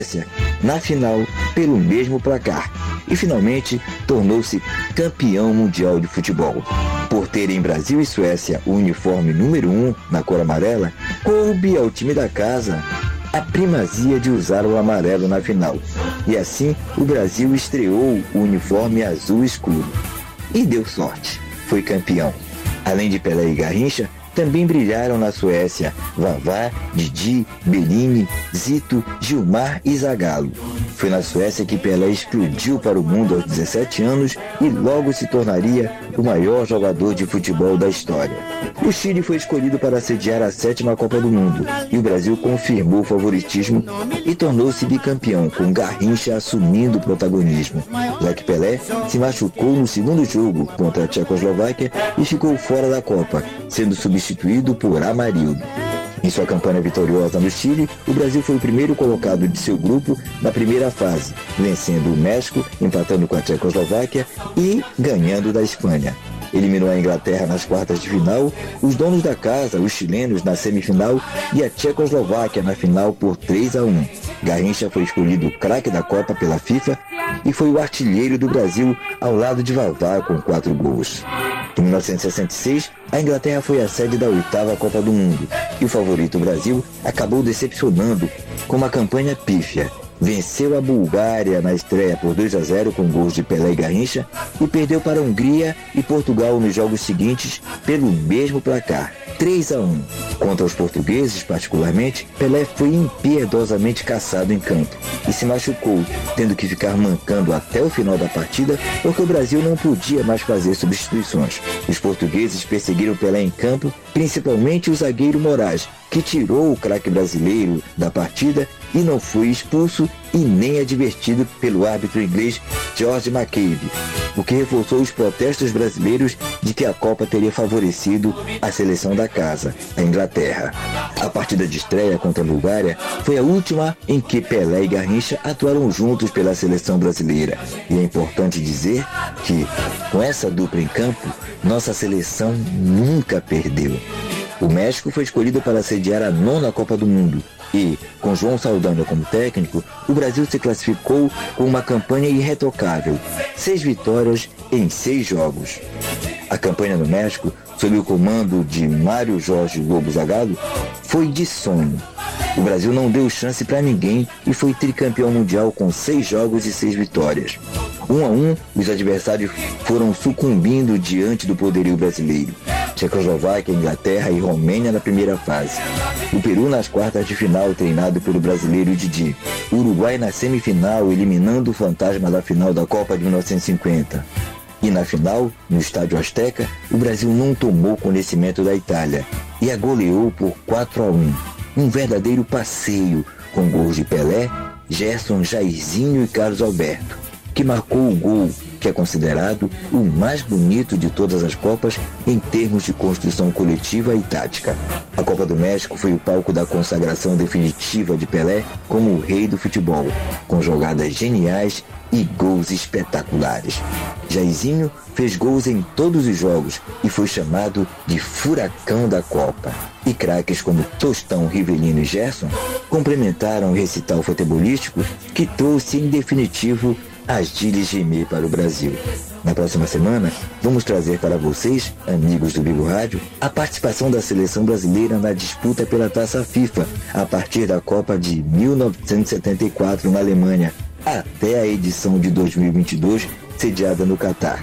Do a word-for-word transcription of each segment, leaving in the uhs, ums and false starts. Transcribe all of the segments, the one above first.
na final pelo mesmo placar e finalmente tornou-se campeão mundial de futebol. Por terem Brasil e Suécia o uniforme número um na cor amarela, coube ao time da casa a primazia de usar o amarelo na final. E assim o Brasil estreou o uniforme azul escuro. E deu sorte, foi campeão. Além de Pelé e Garrincha, também brilharam na Suécia Vavá, Didi, Bellini, Zito, Gilmar e Zagallo. Foi na Suécia que Pelé explodiu para o mundo aos dezessete anos e logo se tornaria o maior jogador de futebol da história. O Chile foi escolhido para sediar a sétima Copa do Mundo e o Brasil confirmou o favoritismo e tornou-se bicampeão, com Garrincha assumindo o protagonismo, já que Pelé se machucou no segundo jogo contra a Tchecoslováquia e ficou fora da Copa, sendo substituído por Amarildo. Em sua campanha vitoriosa no Chile, o Brasil foi o primeiro colocado de seu grupo na primeira fase, vencendo o México, empatando com a Tchecoslováquia e ganhando da Espanha. Eliminou a Inglaterra nas quartas de final, os donos da casa, os chilenos, na semifinal e a Tchecoslováquia na final por três a um. Garrincha foi escolhido craque da Copa pela FIFA e foi o artilheiro do Brasil ao lado de Vavá com quatro gols. Em mil novecentos e sessenta e seis, a Inglaterra foi a sede da oitava Copa do Mundo e o favorito Brasil acabou decepcionando com uma campanha pífia. Venceu a Bulgária na estreia por dois a zero com gols de Pelé e Garrincha e perdeu para a Hungria e Portugal nos jogos seguintes pelo mesmo placar, três a um. Contra os portugueses, particularmente, Pelé foi impiedosamente caçado em campo e se machucou, tendo que ficar mancando até o final da partida porque o Brasil não podia mais fazer substituições. Os portugueses perseguiram Pelé em campo, principalmente o zagueiro Moraes, que tirou o craque brasileiro da partida e não foi expulso e nem advertido pelo árbitro inglês George McCabe, o que reforçou os protestos brasileiros de que a Copa teria favorecido a seleção da casa, a Inglaterra. A partida de estreia contra a Bulgária foi a última em que Pelé e Garrincha atuaram juntos pela seleção brasileira. E é importante dizer que, com essa dupla em campo, nossa seleção nunca perdeu. O México foi escolhido para sediar a nona Copa do Mundo e, com João Saldanha como técnico, o Brasil se classificou com uma campanha irretocável, seis vitórias em seis jogos. A campanha no México, sob o comando de Mário Jorge Lobo Zagallo, foi de sonho. O Brasil não deu chance para ninguém e foi tricampeão mundial com seis jogos e seis vitórias. Um a um, os adversários foram sucumbindo diante do poderio brasileiro. Tchecoslováquia, Inglaterra e Romênia na primeira fase. O Peru nas quartas de final, treinado pelo brasileiro Didi. O Uruguai na semifinal, eliminando o fantasma da final da Copa de mil novecentos e cinquenta. E na final, no Estádio Azteca, o Brasil não tomou conhecimento da Itália e a goleou por quatro a um. Um verdadeiro passeio, com gols de Pelé, Gerson, Jairzinho e Carlos Alberto, que marcou o gol que é considerado o mais bonito de todas as Copas em termos de construção coletiva e tática. A Copa do México foi o palco da consagração definitiva de Pelé como o rei do futebol, com jogadas geniais e gols espetaculares. Jairzinho fez gols em todos os jogos e foi chamado de furacão da Copa. E craques como Tostão, Rivelino e Gerson complementaram o recital futebolístico que trouxe em definitivo as Gilles Rimet para o Brasil. Na próxima semana, vamos trazer para vocês, amigos do Bigo Rádio, a participação da seleção brasileira na disputa pela Taça FIFA, a partir da Copa de mil novecentos e setenta e quatro na Alemanha, até a edição de dois mil e vinte e dois, sediada no Catar.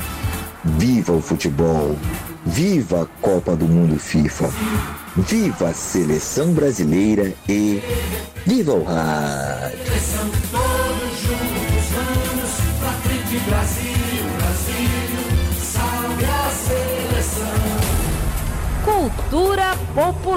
Viva o futebol! Viva a Copa do Mundo FIFA! Viva a seleção brasileira e viva o rádio! Brasil, Brasil, salve a seleção. Cultura popular.